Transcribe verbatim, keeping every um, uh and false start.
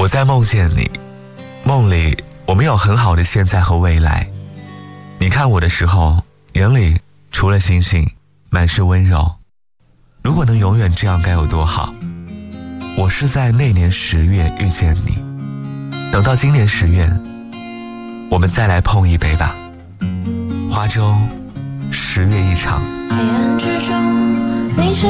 我在梦见你，梦里我们有很好的现在和未来。你看我的时候，眼里除了星星，满是温柔。如果能永远这样该有多好。我是在那年十月遇见你，等到今年十月，我们再来碰一杯吧。花粥十月一场。 黑暗之中，你是